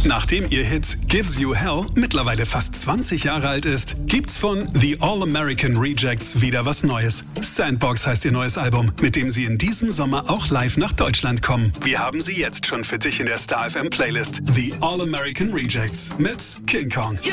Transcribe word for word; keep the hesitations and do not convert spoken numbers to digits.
Nachdem ihr Hit Gives You Hell mittlerweile fast zwanzig Jahre alt ist, gibt's von The All-American Rejects wieder was Neues. Sandbox heißt ihr neues Album, mit dem sie in diesem Sommer auch live nach Deutschland kommen. Wir haben sie jetzt schon für dich in der Star F M Playlist. The All-American Rejects mit King Kong. You